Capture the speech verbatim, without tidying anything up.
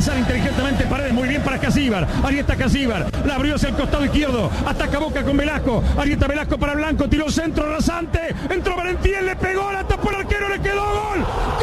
pasar inteligentemente Paredes, muy bien para Casíbar. Ahí está Casíbar, la abrió hacia el costado izquierdo, ataca Boca con Velasco. Ahí está Velasco para Blanco, tiró centro rasante, entró Valentín, le pegó.